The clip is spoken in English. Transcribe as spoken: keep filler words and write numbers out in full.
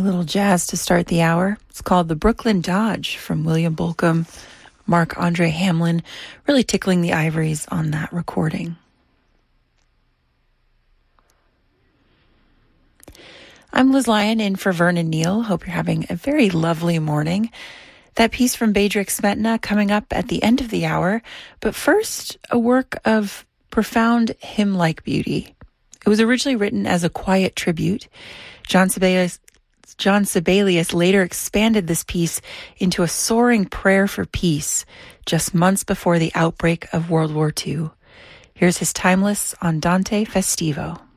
little jazz to start the hour. It's called the Brooklyn Dodge from William Bolcom, Marc-Andre Hamlin, really tickling the ivories on that recording. I'm Liz Lyon in for Vernon Neal. Hope you're having a very lovely morning. That piece from Bedřich Smetana coming up at the end of the hour. But first, a work of profound hymn-like beauty. It was originally written as a quiet tribute. John Sibelius, John Sibelius later expanded this piece into a soaring prayer for peace just months before the outbreak of World War Two. Here's his Timeless Andante Festivo.